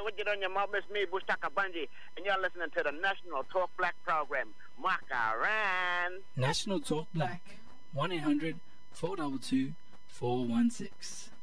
what you doing, your mom? It's me, Bushtaka Bunji, and you're listening to the National Talk Black program. Makaran. National Talk Black, 1-800-422-416.